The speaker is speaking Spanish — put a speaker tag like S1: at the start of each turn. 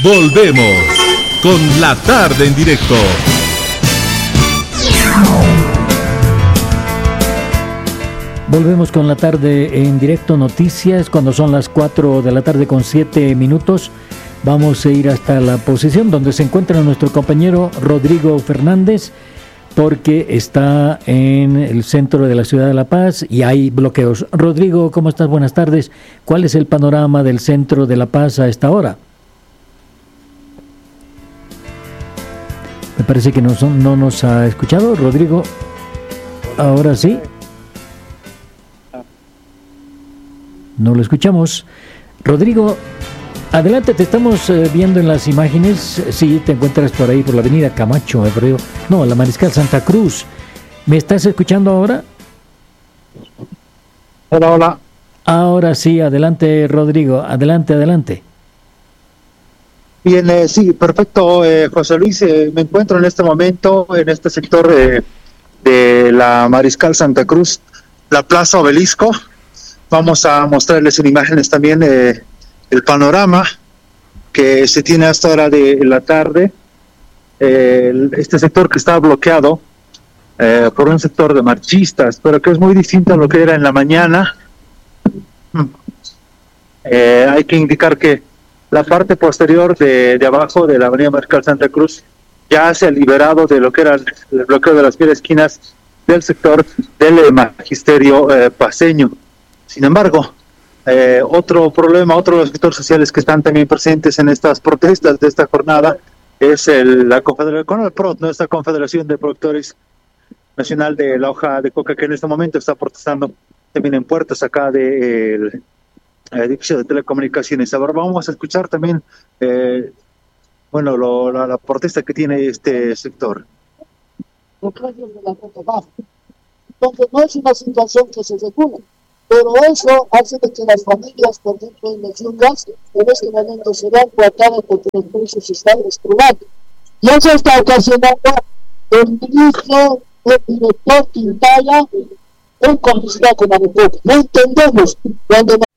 S1: Volvemos con la tarde en directo.
S2: Volvemos con la tarde en directo, noticias, cuando son las 4 de la tarde con 7 minutos. Vamos a ir hasta la posición donde se encuentra nuestro compañero Rodrigo Fernández, porque está en el centro de la ciudad de La Paz y hay bloqueos. Rodrigo, ¿cómo estás? Buenas tardes. ¿Cuál es el panorama del centro de La Paz a esta hora? Me parece que no nos ha escuchado, Rodrigo. Ahora sí. No lo escuchamos. Rodrigo, adelante, te estamos viendo en las imágenes. Sí, te encuentras por ahí, por la avenida Camacho, la Mariscal Santa Cruz. ¿Me estás escuchando ahora?
S3: Hola.
S2: Ahora sí, adelante, Rodrigo, adelante.
S3: Bien, sí, perfecto, José Luis. Me encuentro en este momento en este sector de la Mariscal Santa Cruz, la Plaza Obelisco. Vamos a mostrarles en imágenes también el panorama que se tiene hasta hora de la tarde. Este sector que está bloqueado por un sector de marchistas, pero que es muy distinto a lo que era en la mañana. Hay que indicar que la parte posterior de abajo de la avenida Mariscal Santa Cruz ya se ha liberado de lo que era el bloqueo de las 1000 esquinas del sector del magisterio paceño. Sin embargo, otro problema, otro de los sectores sociales que están también presentes en estas protestas de esta jornada es la Confederación, esta Confederación de Productores Nacional de la Hoja de Coca, que en este momento está protestando también en puertas acá del edificio de telecomunicaciones. Ahora vamos a escuchar también la protesta que tiene este sector.
S4: Entonces no es una situación que se regula, pero eso hace de que las familias, por ejemplo, en las yungas, en este momento se vean coartadas porque los precios se están desplomando. Y eso está ocasionando el ministro, el director Quintana, en complicidad con la República. No entendemos cuando